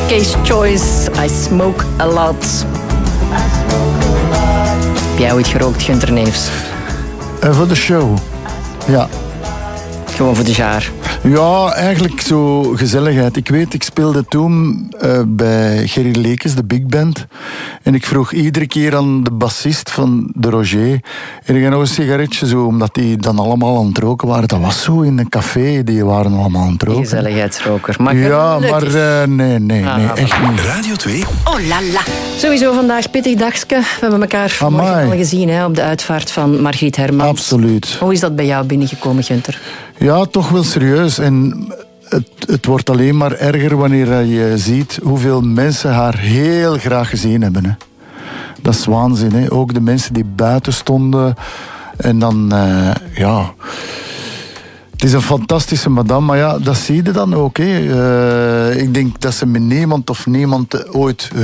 Case Choice, I smoke a lot. Heb jij ooit gerookt, Gunther Neefs? Voor de show, ja. Gewoon voor de jaar? Ja, eigenlijk zo gezelligheid. Ik weet, ik speelde toen bij Gerry Lekes, de big band. En ik vroeg iedere keer aan de bassist van de Roger... en ik ga nog een sigaretje, zo, omdat die dan allemaal aan het roken waren. Dat was zo in een café, die waren allemaal aan het roken. Gezelligheidsroker. Maar ja, maar nee, echt niet. Radio 2. Oh la la. Sowieso vandaag pittig dagske. We hebben elkaar morgen al gezien, hè, op de uitvaart van Margriet Hermans. Absoluut. Hoe is dat bij jou binnengekomen, Gunther? Ja, toch wel serieus. En het wordt alleen maar erger wanneer je ziet hoeveel mensen haar heel graag gezien hebben. Hè. Dat is waanzin. Hè. Ook de mensen die buiten stonden. En dan, ja... Het is een fantastische madame, maar ja, dat zie je dan ook. Hè. Ik denk dat ze met niemand ooit